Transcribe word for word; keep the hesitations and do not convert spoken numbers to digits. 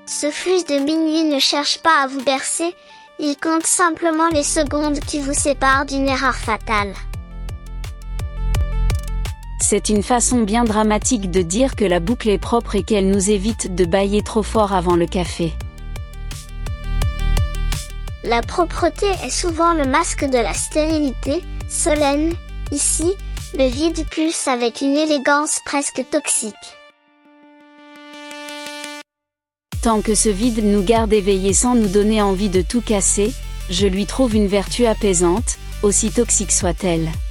Ce flux de minuit ne cherche pas à vous bercer, il compte simplement les secondes qui vous séparent d'une erreur fatale. C'est une façon bien dramatique de dire que la boucle est propre et qu'elle nous évite de bâiller trop fort avant le café. La propreté est souvent le masque de la stérilité, Solène. Ici, le vide pulse avec une élégance presque toxique. Tant que ce vide nous garde éveillés sans nous donner envie de tout casser, je lui trouve une vertu apaisante, aussi toxique soit-elle.